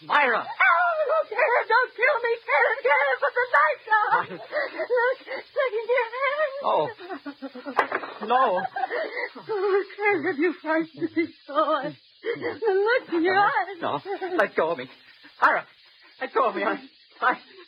Myra! Oh, Karen, don't kill me, Karen, put the knife down. Look in your hand. Oh. No. Oh, Karen, you frightened me so. Look in your eyes. No, let go of me. Myra, let go of me.